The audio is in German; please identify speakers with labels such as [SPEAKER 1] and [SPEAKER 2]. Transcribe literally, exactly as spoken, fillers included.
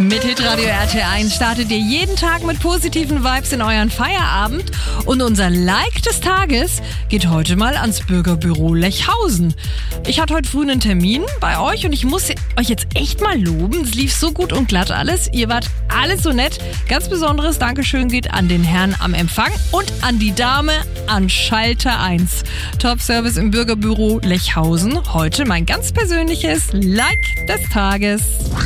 [SPEAKER 1] Mit Hitradio R T L eins startet ihr jeden Tag mit positiven Vibes in euren Feierabend. Und unser Like des Tages geht heute mal ans Bürgerbüro Lechhausen. Ich hatte heute früh einen Termin bei euch und ich muss euch jetzt echt mal loben. Es lief so gut und glatt alles. Ihr wart alles so nett. Ganz besonderes Dankeschön geht an den Herrn am Empfang und an die Dame an Schalter eins. Top-Service im Bürgerbüro Lechhausen. Heute mein ganz persönliches Like des Tages.